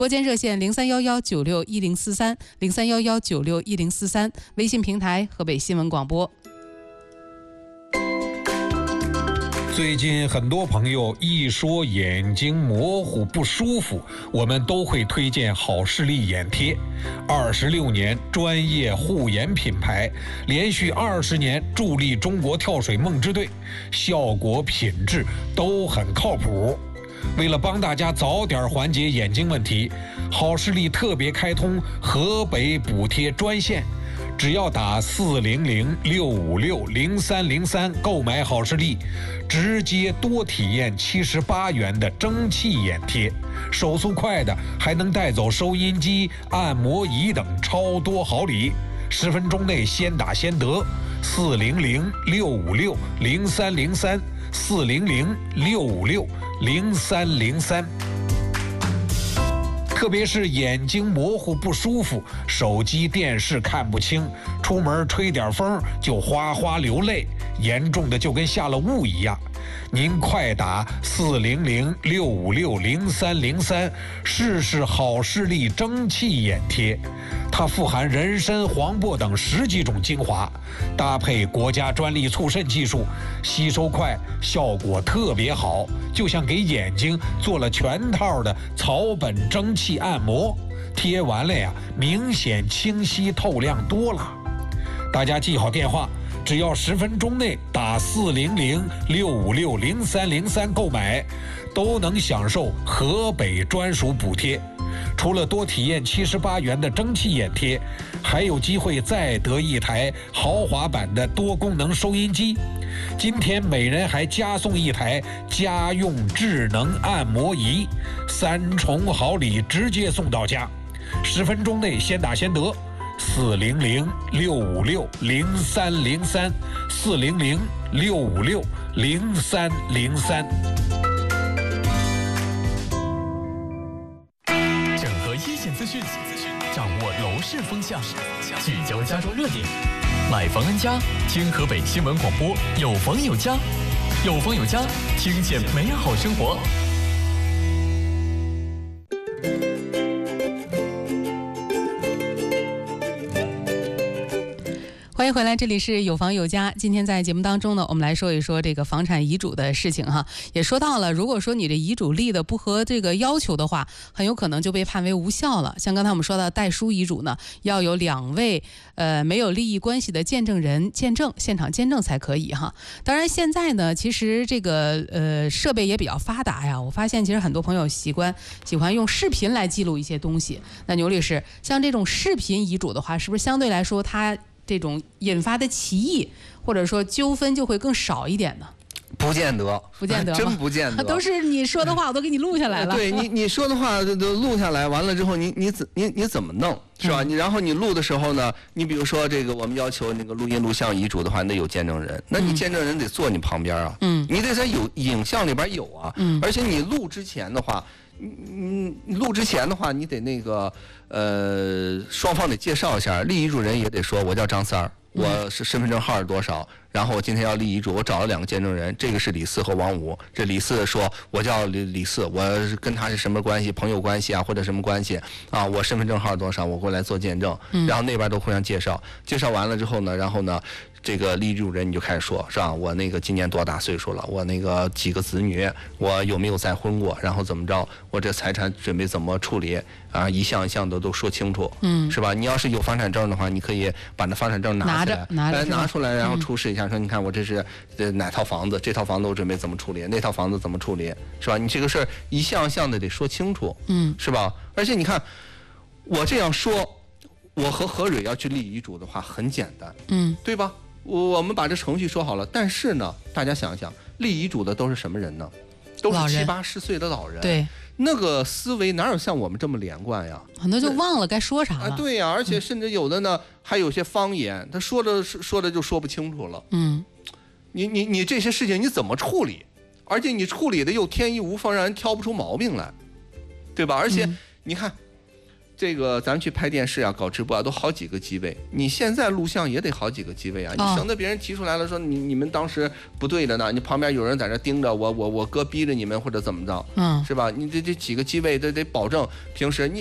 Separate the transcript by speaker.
Speaker 1: 播间热线0311961043，0311961043，微信平台河北新闻广播。
Speaker 2: 最近很多朋友一说眼睛模糊不舒服，我们都会推荐好视力眼贴。26年专业护眼品牌，连续20年助力中国跳水梦之队，效果品质都很靠谱。为了帮大家早点缓解眼睛问题，好视力特别开通河北补贴专线，只要打400-656-0303购买好视力，直接多体验78元的蒸汽眼贴，手速快的还能带走收音机、按摩仪等超多好礼，10分钟内先打先得。400-656-0303，400-656-0303。特别是眼睛模糊不舒服，手机电视看不清，出门吹点风就哗哗流泪，严重的就跟下了雾一样。您快打400-656-0303，试试好视力蒸汽眼贴。它富含人参、黄柏等10几种精华，搭配国家专利促渗技术，吸收快，效果特别好，就像给眼睛做了全套的草本蒸汽按摩。贴完了呀，明显清晰透亮多了。大家记好电话，只要10分钟内打400-656-0303购买，都能享受河北专属补贴。除了多体验78元的蒸汽眼贴，还有机会再得一台豪华版的多功能收音机。今天每人还加送一台家用智能按摩仪，3重好礼直接送到家。10分钟内先打先得。400-656-0303，400-656-0303。
Speaker 3: 整合一线资讯，掌握楼市风向，聚焦家中热点。买房安家，听河北新闻广播，有房有家，有房有家，听见美好生活。
Speaker 1: 欢迎回来，这里是有房有家。今天在节目当中呢，我们来说一说这个房产遗嘱的事情哈。也说到了，如果说你的遗嘱立的不合这个要求的话，很有可能就被判为无效了。像刚才我们说到代书遗嘱呢，要有2位没有利益关系的见证人见证，现场见证才可以哈。当然现在呢，其实这个设备也比较发达呀。我发现其实很多朋友喜欢用视频来记录一些东西。那牛律师，像这种视频遗嘱的话，是不是相对来说它这种引发的歧义或者说纠纷就会更少一点呢？
Speaker 4: 不见得，真不见得。
Speaker 1: 都是你说的话，我都给你录下来了。
Speaker 4: 对你说的话都录下来，完了之后你怎么弄是吧？然后你录的时候呢，你比如说这个我们要求那个录音录像遗嘱的话，那有见证人，那你见证人得坐你旁边啊，你得在影像里边有啊，而且你录之前的话，你得那个双方得介绍一下，立遗嘱人也得说我叫张三儿，我是身份证号是多少，然后我今天要立遗嘱，我找了2个见证人，这个是李四和王五。这李四说我叫李四，我跟他是什么关系，朋友关系啊或者什么关系啊，我身份证号多少，我过来做见证。然后那边都互相介绍完了之后呢，然后呢这个立遗嘱人你就开始说，是吧？我那个今年多大岁数了？我那个几个子女？我有没有再婚过？然后怎么着？我这财产准备怎么处理？啊，一项一项的都说清楚，是吧？你要是有房产证的话，你可以把那房产证拿出来，然后出示一下，说你看我这是哪套房子，这套房子我准备怎么处理，那套房子怎么处理，是吧？你这个事儿一项一项的得说清楚，是吧？而且你看，我这样说，我和何蕊要去立遗嘱的话很简单，对吧？我们把这程序说好了，但是呢，大家想一想，立遗嘱的都是什么人呢？都是70、80岁的老人，对。那个思维哪有像我们这么连贯呀？
Speaker 1: 很多就忘了该说啥了。
Speaker 4: 对呀，而且甚至有的呢，还有些方言，他说的就说不清楚了。你这些事情你怎么处理？而且你处理的又天衣无缝，让人挑不出毛病来，对吧？而且你看， 这个咱们去拍电视啊，搞直播啊，都好几个机位。你现在录像也得好几个机位啊，你省得别人提出来了说你们当时不对着呢，你旁边有人在这盯着我哥逼着你们或者怎么着，是吧？你这几个机位得保证平时你。